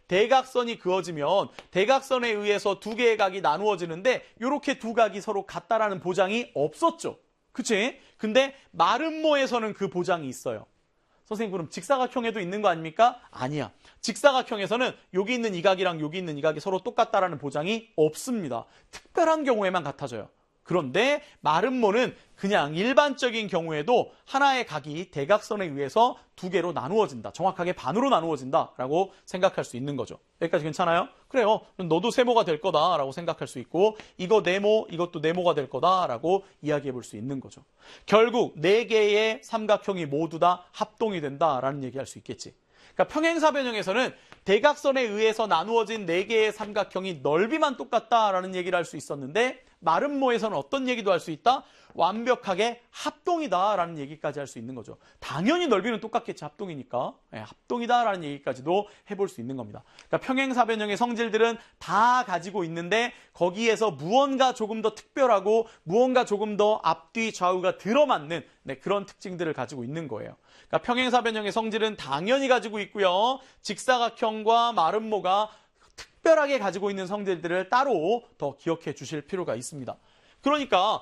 대각선이 그어지면 대각선에 의해서 두 개의 각이 나누어지는데 이렇게 두 각이 서로 같다라는 보장이 없었죠. 그치? 근데 마름모에서는 그 보장이 있어요. 선생님 그럼 직사각형에도 있는 거 아닙니까? 아니야. 직사각형에서는 여기 있는 이 각이랑 여기 있는 이 각이 서로 똑같다라는 보장이 없습니다. 특별한 경우에만 같아져요. 그런데 마름모는 그냥 일반적인 경우에도 하나의 각이 대각선에 의해서 두 개로 나누어진다. 정확하게 반으로 나누어진다라고 생각할 수 있는 거죠. 여기까지 괜찮아요? 그래요. 너도 세모가 될 거다라고 생각할 수 있고 이거 네모, 이것도 네모가 될 거다라고 이야기해 볼 수 있는 거죠. 결국 네 개의 삼각형이 모두 다 합동이 된다라는 얘기할 수 있겠지. 그러니까 평행사변형에서는 대각선에 의해서 나누어진 네 개의 삼각형이 넓이만 똑같다라는 얘기를 할 수 있었는데 마름모에서는 어떤 얘기도 할 수 있다? 완벽하게 합동이다라는 얘기까지 할 수 있는 거죠. 당연히 넓이는 똑같겠지, 합동이니까. 네, 합동이다라는 얘기까지도 해볼 수 있는 겁니다. 그러니까 평행사변형의 성질들은 다 가지고 있는데 거기에서 무언가 조금 더 특별하고 무언가 조금 더 앞뒤 좌우가 들어맞는 그런 특징들을 가지고 있는 거예요. 그러니까 평행사변형의 성질은 당연히 가지고 있고요. 직사각형과 마름모가 특별하게 가지고 있는 성질들을 따로 더 기억해 주실 필요가 있습니다. 그러니까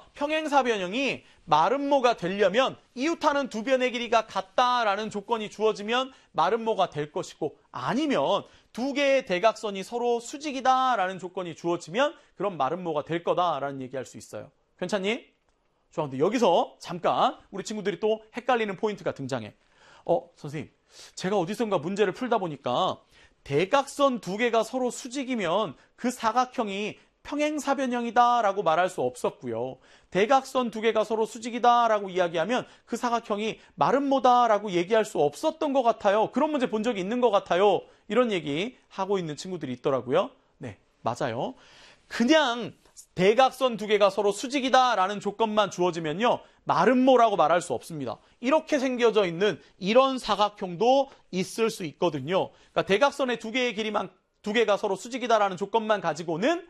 평행사변형이 마름모가 되려면 이웃하는 두 변의 길이가 같다라는 조건이 주어지면 마름모가 될 것이고 아니면 두 개의 대각선이 서로 수직이다라는 조건이 주어지면 그럼 마름모가 될 거다라는 얘기할 수 있어요. 괜찮니? 좋아. 근데 여기서 잠깐 우리 친구들이 또 헷갈리는 포인트가 등장해. 선생님, 제가 어디선가 문제를 풀다 보니까 대각선 두 개가 서로 수직이면 그 사각형이 평행사변형이다라고 말할 수 없었고요. 대각선 두 개가 서로 수직이다라고 이야기하면 그 사각형이 마름모다라고 얘기할 수 없었던 것 같아요. 그런 문제 본 적이 있는 것 같아요. 이런 얘기 하고 있는 친구들이 있더라고요. 네, 맞아요. 그냥 대각선 두 개가 서로 수직이다라는 조건만 주어지면요. 마름모라고 말할 수 없습니다. 이렇게 생겨져 있는 이런 사각형도 있을 수 있거든요. 그러니까 대각선의 두 개의 길이만 두 개가 서로 수직이다라는 조건만 가지고는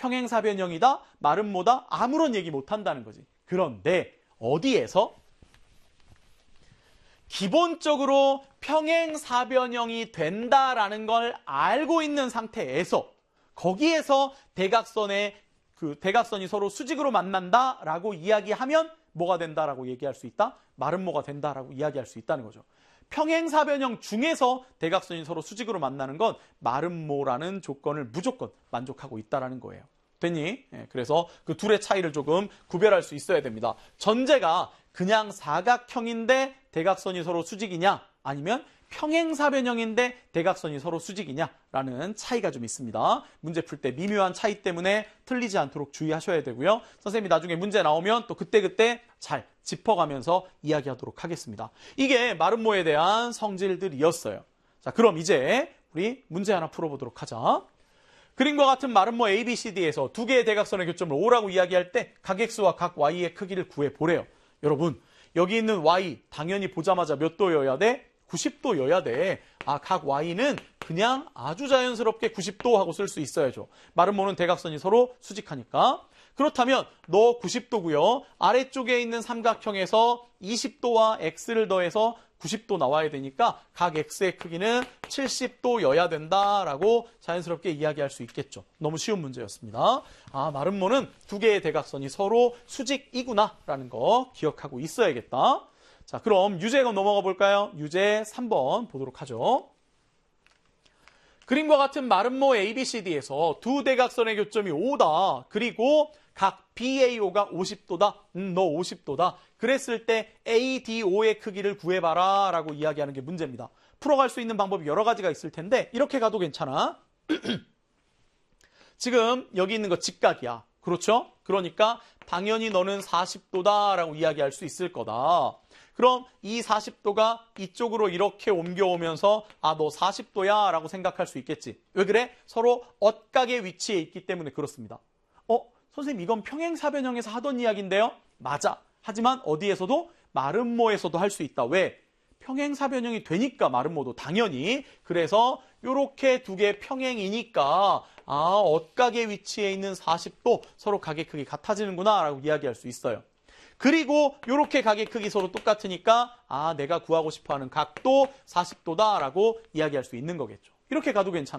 평행사변형이다, 마름모다 아무런 얘기 못 한다는 거지. 그런데 어디에서? 기본적으로 평행사변형이 된다라는 걸 알고 있는 상태에서 거기에서 대각선이 서로 수직으로 만난다라고 이야기하면 뭐가 된다라고 얘기할 수 있다? 마름모가 된다라고 이야기할 수 있다는 거죠. 평행사변형 중에서 대각선이 서로 수직으로 만나는 건 마름모라는 조건을 무조건 만족하고 있다는 거예요. 됐니? 그래서 그 둘의 차이를 조금 구별할 수 있어야 됩니다. 전제가 그냥 사각형인데 대각선이 서로 수직이냐 아니면 평행사변형인데 대각선이 서로 수직이냐라는 차이가 좀 있습니다. 문제 풀 때 미묘한 차이 때문에 틀리지 않도록 주의하셔야 되고요. 선생님이 나중에 문제 나오면 또 그때그때 잘 짚어가면서 이야기하도록 하겠습니다. 이게 마름모에 대한 성질들이었어요. 자, 그럼 이제 우리 문제 하나 풀어보도록 하자. 그림과 같은 마름모 ABCD에서 두 개의 대각선의 교점을 O라고 이야기할 때 각 X와 각 Y의 크기를 구해보래요. 여러분, 여기 있는 Y 당연히 보자마자 몇 도여야 돼? 90도여야 돼. 각 Y는 그냥 아주 자연스럽게 90도 하고 쓸 수 있어야죠. 마름모는 대각선이 서로 수직하니까. 그렇다면 너 90도고요. 아래쪽에 있는 삼각형에서 20도와 X를 더해서 90도 나와야 되니까 각 X의 크기는 70도여야 된다라고 자연스럽게 이야기할 수 있겠죠. 너무 쉬운 문제였습니다. 마름모는 두 개의 대각선이 서로 수직이구나라는 거 기억하고 있어야겠다. 자, 그럼 유제 넘어가 볼까요? 유제 3번 보도록 하죠. 그림과 같은 마름모 ABCD에서 두 대각선의 교점이 O다. 그리고 각 BAO가 50도다. 너 50도다. 그랬을 때 ADO의 크기를 구해봐라 라고 이야기하는 게 문제입니다. 풀어갈 수 있는 방법이 여러 가지가 있을 텐데 이렇게 가도 괜찮아. 지금 여기 있는 거 직각이야. 그렇죠? 그러니까 당연히 너는 40도다 라고 이야기할 수 있을 거다. 그럼 이 40도가 이쪽으로 이렇게 옮겨오면서 너 40도야 라고 생각할 수 있겠지. 왜 그래? 서로 엇각의 위치에 있기 때문에 그렇습니다. 선생님 이건 평행사변형에서 하던 이야기인데요? 맞아. 하지만 어디에서도? 마름모에서도 할 수 있다. 왜? 평행사변형이 되니까 마름모도 당연히. 그래서 이렇게 두 개 평행이니까 엇각의 위치에 있는 40도 서로 각의 크기 같아지는구나 라고 이야기할 수 있어요. 그리고 이렇게 각의 크기 서로 똑같으니까 내가 구하고 싶어하는 각도 40도다라고 이야기할 수 있는 거겠죠. 이렇게 가도 괜찮아.